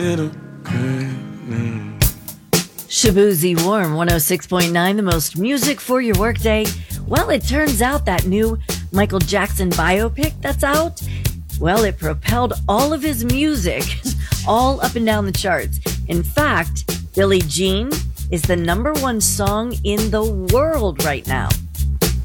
Shabuzi Warm 106.9, the most music for your workday. Well, it turns out that new Michael Jackson biopic that's out, well, it propelled all of his music all up and down the charts. In fact, Billie Jean is the #1 song in the world right now.